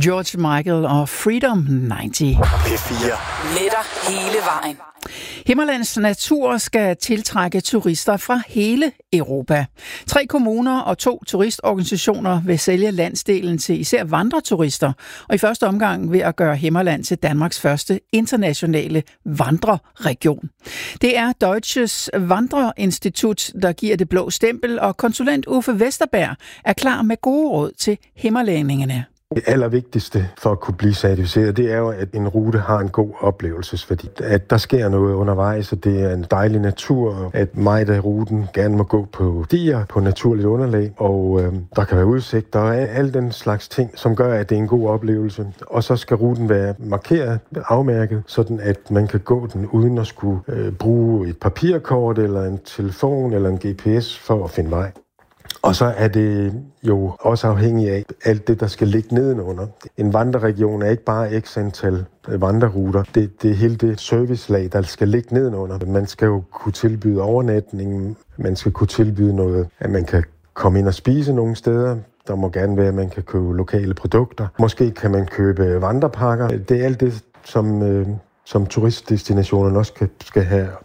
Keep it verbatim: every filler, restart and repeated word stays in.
George Michael og Freedom halvtreds. P fire. Letter hele vejen. Himmerlands Natur skal tiltrække turister fra hele Europa. Tre kommuner og to turistorganisationer vil sælge landsdelen til især vandreturister, og i første omgang ved at gøre Himmerland til Danmarks første internationale vandreregion. Det er Deutsches Wanderinstitut, der giver det blå stempel, og konsulent Uffe Westerberg er klar med gode råd til himmerlæningene. Det allervigtigste for at kunne blive certificeret, det er jo, at en rute har en god oplevelsesværdi. At der sker noget undervejs, og det er en dejlig natur, at meget af ruten gerne må gå på stier, på naturligt underlag, og øh, der kan være udsigter og alle den slags ting, som gør, at det er en god oplevelse. Og så skal ruten være markeret, afmærket, sådan at man kan gå den uden at skulle øh, bruge et papirkort eller en telefon eller en G P S for at finde vej. Og så er det jo også afhængigt af alt det, der skal ligge nedenunder. En vandreregion er ikke bare x antal vandreruter. Det, det er hele det servicelag, der skal ligge nedenunder. Man skal jo kunne tilbyde overnatning. Man skal kunne tilbyde noget, at man kan komme ind og spise nogle steder. Der må gerne være, at man kan købe lokale produkter. Måske kan man købe vandrepakker. Det er alt det, som, øh, som turistdestinationerne også skal, skal have